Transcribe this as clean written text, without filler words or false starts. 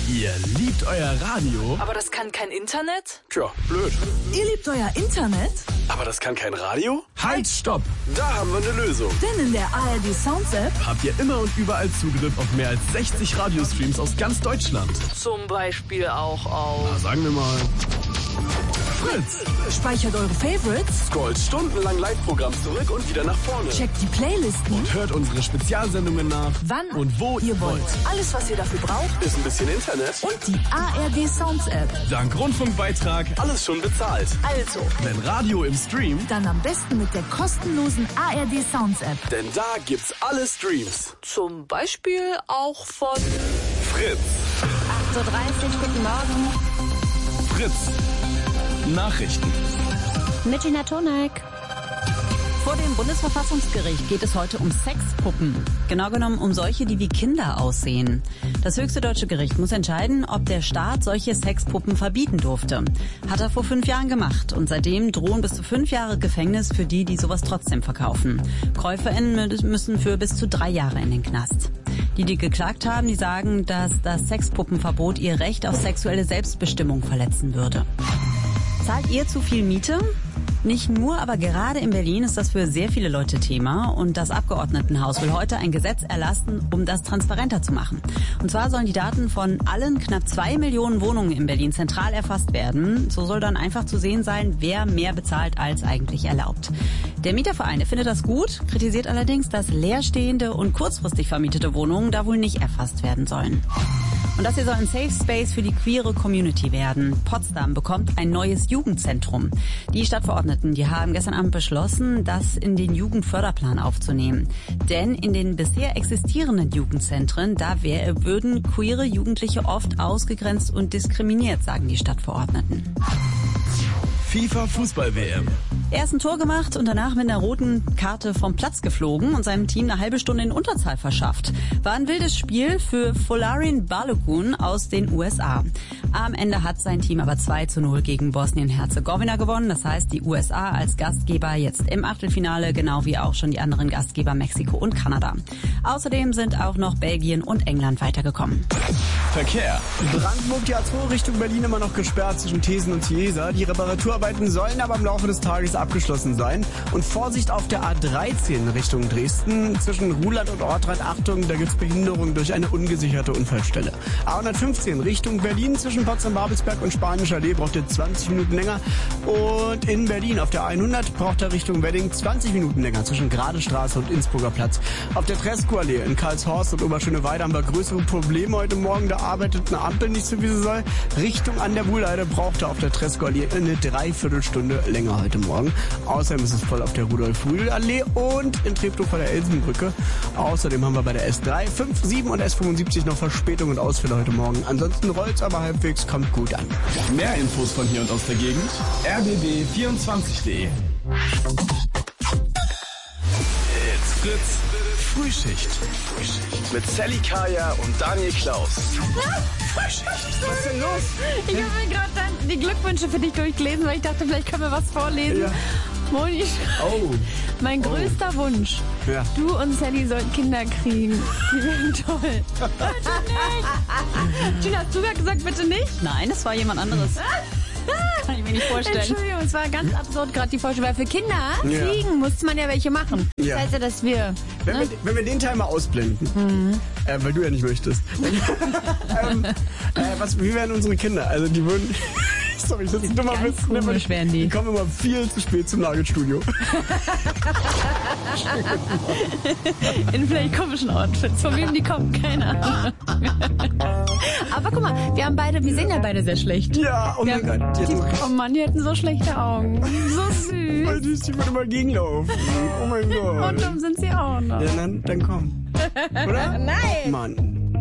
Ihr liebt euer Radio, aber das kann kein Internet? Tja, blöd. Ihr liebt euer Internet? Aber das kann kein Radio? Halt, stopp! Da haben wir eine Lösung. Denn in der ARD Sounds App habt ihr immer und überall Zugriff auf mehr als 60 Radiostreams aus ganz Deutschland. Zum Beispiel auch auf... Na, sagen wir mal... Fritz! Speichert eure Favorites, Scrollt stundenlang Live-Programm zurück und wieder nach vorne. checkt die Playlisten, Und hört unsere Spezialsendungen nach, wann und wo ihr wollt. Alles, was ihr dafür braucht, Ist ein bisschen Internet. und die ARD Sounds App. Dank Rundfunkbeitrag alles schon bezahlt. Also, Wenn Radio im Stream, dann am besten mit der kostenlosen ARD Sounds App. denn da gibt's alle Streams. Zum Beispiel auch von... Fritz. 8:30 Uhr, guten Morgen. Fritz. Nachrichten. Mit Gina Tonek. Vor dem Bundesverfassungsgericht geht es heute um Sexpuppen. Genau genommen um solche, die wie Kinder aussehen. Das höchste deutsche Gericht muss entscheiden, ob der Staat solche Sexpuppen verbieten durfte. Hat er vor 5 Jahren gemacht. Und seitdem drohen bis zu 5 Jahre Gefängnis für die, die sowas trotzdem verkaufen. KäuferInnen müssen für bis zu 3 Jahre in den Knast. Die geklagt haben, die sagen, dass das Sexpuppenverbot ihr Recht auf sexuelle Selbstbestimmung verletzen würde. Zahlt ihr zu viel Miete? Nicht nur, aber gerade in Berlin ist das für sehr viele Leute Thema und das Abgeordnetenhaus will heute ein Gesetz erlassen, um das transparenter zu machen. Und zwar sollen die Daten von allen knapp 2 Millionen Wohnungen in Berlin zentral erfasst werden. So soll dann einfach zu sehen sein, wer mehr bezahlt als eigentlich erlaubt. Der Mieterverein, der findet das gut, kritisiert allerdings, dass leerstehende und kurzfristig vermietete Wohnungen da wohl nicht erfasst werden sollen. Und das hier soll ein Safe Space für die queere Community werden. Potsdam bekommt ein neues Jugendzentrum. Die Stadtverordneten, die haben gestern Abend beschlossen, das in den Jugendförderplan aufzunehmen. Denn in den bisher existierenden Jugendzentren, da würden queere Jugendliche oft ausgegrenzt und diskriminiert, sagen die Stadtverordneten. FIFA Fußball-WM. Er ist ein Tor gemacht und danach mit einer roten Karte vom Platz geflogen und seinem Team eine halbe Stunde in Unterzahl verschafft. War ein wildes Spiel für Folarin Balogun aus den USA. Am Ende hat sein Team aber 2:0 gegen Bosnien-Herzegowina gewonnen. Das heißt, die USA als Gastgeber jetzt im Achtelfinale, genau wie auch schon die anderen Gastgeber Mexiko und Kanada. Außerdem sind auch noch Belgien und England weitergekommen. Verkehr. Brandenburg, die A2 Richtung Berlin immer noch gesperrt zwischen Thesen und Chiesa. Die Reparaturarbeiten sollen aber im Laufe des Tages abgeschlossen sein. Und Vorsicht auf der A13 Richtung Dresden. Zwischen Ruhland und Ortrand, Achtung, da gibt's Behinderung durch eine ungesicherte Unfallstelle. A115 Richtung Berlin zwischen Potsdam-Babelsberg und Spanischer Allee braucht ihr 20 Minuten länger. Und in Berlin auf der 100 braucht er Richtung Wedding 20 Minuten länger zwischen Gradestraße und Innsbrucker Platz. Auf der Tresco-Allee in Karlshorst und Oberschöneweide haben wir größere Probleme heute Morgen. Da arbeitet eine Ampel nicht so, wie sie soll. Richtung an der Buhleide braucht er auf der Tresco-Allee eine Dreiviertelstunde länger heute Morgen. Außerdem ist es voll auf der Rudolf-Rühl-Allee und in Treptow vor der Elsenbrücke. Außerdem haben wir bei der S3, 5, 7 und S75 noch Verspätung und Ausfälle heute Morgen. Ansonsten rollt's aber halbwegs, kommt gut an. Mehr Infos von hier und aus der Gegend. rbb24.de. It's Fritz. Frühschicht. Mit Sally Kaya und Daniel Klaus. Frühschicht. Was ist denn los? Ich habe mir gerade die Glückwünsche für dich durchgelesen, weil ich dachte, vielleicht können wir was vorlesen. Ja. Moni, Oh. mein größter Wunsch. Ja. Du und Sally sollten Kinder kriegen. Die wären toll. Bitte nicht. Gina, hast du gerade gesagt, bitte nicht? Nein, das war jemand anderes. Kann ich mir nicht vorstellen. Entschuldigung, es war ganz absurd gerade die Vorstellung, weil für Kinder kriegen musste man ja welche machen. Ja. Das heißt ja, dass wir... Wenn wir den Teil mal ausblenden, weil du ja nicht möchtest. Wie wären unsere Kinder? Also die würden... Sorry, das ist ein dummer Witz. Komisch wären die. Die kommen immer viel zu spät zum Nagelstudio. In vielleicht komischen Outfits. Von wem die kommen, keine Ahnung. Aber guck mal, wir sehen ja beide sehr schlecht. Ja, oh mein Gott. Oh Mann, die hätten so schlechte Augen. So süß. Voll süß, die würden immer gegenlaufen. Oh mein Gott. Und dumm sind sie auch noch. Ja, dann komm. Oder? Nein. Mann.